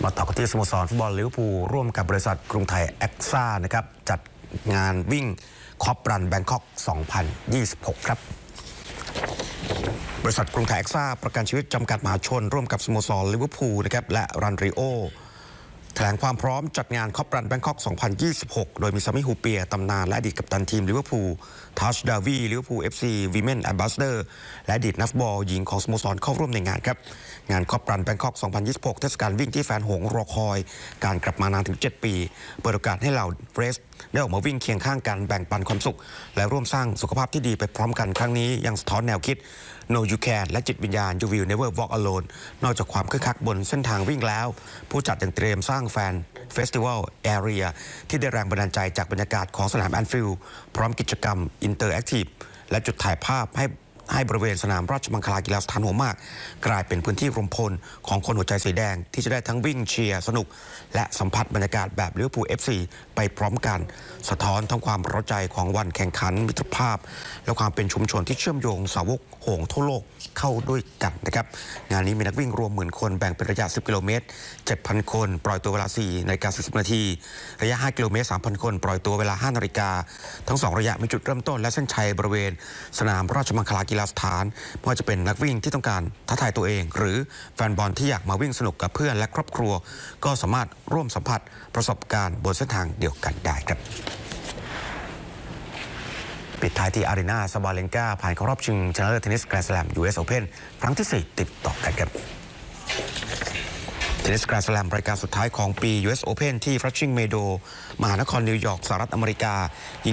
มาต่อกันที่สโมสรฟุตบอลลิเวอร์พูลร่วมกับบริษัทกรุงไทยแอคซ่านะครับจัดงานวิ่งคอปรันแบงคอก 2026 ครับบริษัทกรุงไทยแอคซ่าประกันชีวิตจำกัดมหาชนร่วมกับสโมสรลิเวอร์พูลนะครับและรันริโอแถลงความพร้อมจัดงานคอปรันแบงคอก 2026 โดยมีซามิฮูเปียตำนานและอดีตกัปตันทีมลิเวอร์พูลทัชดาวีลิเวอร์พูล FC Women Ambassador และอดีตนักบอลหญิงของสโมสรเข้าร่วมในงานครับงานคอปรันแบงคอก 2026 เทศกาลวิ่งที่แฟนหงส์รอคอยการกลับมานานถึง 7 ปีเปิดโอกาสให้เหล่าเฟรชได้ออกมาวิ่งเคียงข้างกันแบ่งปันความสุขและร่วมสร้างสุขภาพที่ดีไปพร้อมกันครั้งนี้ยังสะท้อนแนวคิด No You Can และจิตวิญญาณ You Will Never Walk Alone นอกจากความคึกคักบนเส้นทางวิ่งแล้วผู้จัดยังเตรียมสร้างแฟนเฟสติวัลแอเรียที่ได้แรงบันดาลใจจากบรรยากาศของสนามแอนฟิลด์พร้อมกิจกรรมอินเตอร์แอคทีฟและจุดถ่ายภาพให้บริเวณสนามราชมังคลากีฬาสถานหัวหมากกลายเป็นพื้นที่รวมพลของคนหัวใจสีแดงที่จะได้ทั้งวิ่งเชียร์สนุกและสัมผัสบรรยากาศแบบลิเวอร์พูล FC ไปพร้อมกันสะท้อนทั้งความร้อนใจของวันแข่งขันมิตรภาพและความเป็นชุมชนที่เชื่อมโยงสาวกหงส์ทั่วโลกเข้าด้วยกันนะครับงานนี้มีนักวิ่งรวมหมื่นคนแบ่งเป็นระยะ10 กิโลเมตร 7,000 คนปล่อยตัวเวลา4:40 นาทีระยะ5 กิโลเมตร 3,000 คนปล่อยตัวเวลา5 นาฬิกาทั้ง2ระยะมีจุดเริ่มต้นและเส้นชัยบริเวณสนามราชมังคลากีฬาสถานไม่ว่าจะเป็นนักวิ่งที่ต้องการท้าทายตัวเองหรือแฟนบอลที่อยากมาวิ่งสนุกกับเพื่อนและครอบครัวก็สามารถร่วมสัมผัสประสบการณ์บนเส้นทางเดียวกันได้ครับปิดท้ายที่อารีนาซาบาเลนกาผ่านเข้ารอบชิงชนะเลิศเทนนิสแกรนด์สแลม US Open ครั้งที่ 4 ติดต่อกันครับเทนนิสแกรนด์สแลมรายการสุดท้ายของปี US Open ที่ Flushing Meadows มหานครนิวยอร์กสหรัฐอเมริกา